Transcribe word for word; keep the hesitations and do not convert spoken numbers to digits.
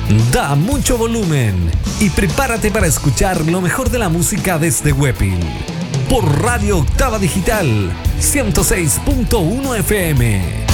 Da mucho volumen y prepárate para escuchar lo mejor de la música desde Huepil. Por Radio Octava Digital ciento seis punto uno F M.